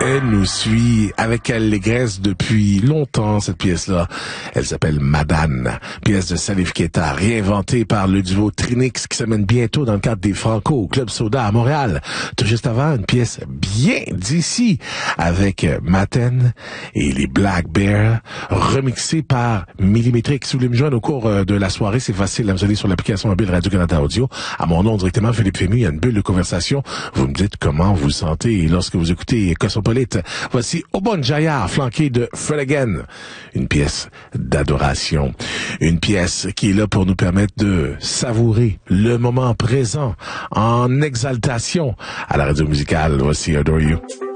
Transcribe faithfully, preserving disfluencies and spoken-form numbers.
Elle nous suit avec allégresse depuis longtemps, cette pièce-là. Elle s'appelle Madane, pièce de Salif Keita, réinventée par le duo Trinix qui s'amène bientôt dans le cadre des Franco au Club Soda à Montréal. Tout juste avant, une pièce bien d'ici avec Maten et les Black Bears, remixée par Millimétrix. Si vous voulez me joindre au cours de la soirée, c'est facile, vous allez sur l'application mobile Radio-Canada Audio. À mon nom, directement, Philippe Fému, il y a une bulle de conversation. Vous me dites comment vous sentez lorsque vous écoutez Cosmopolite. Voici Obon Jaya, flanqué de Fred Again. Une pièce d'adoration. Une pièce qui est là pour nous permettre de savourer le moment présent en exaltation à la radio musicale. Voici Adore You.